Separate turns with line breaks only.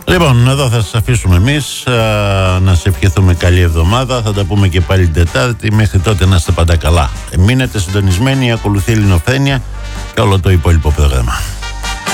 Λοιπόν, εδώ θα σας αφήσουμε εμείς, να σε ευχηθούμε καλή εβδομάδα. Θα τα πούμε και πάλι την Τετάρτη. Μέχρι τότε να είστε πάντα καλά. Μείνετε συντονισμένοι, ακολουθεί η Ελληνοφρένεια και όλο το υπόλοιπο πρόγραμμα.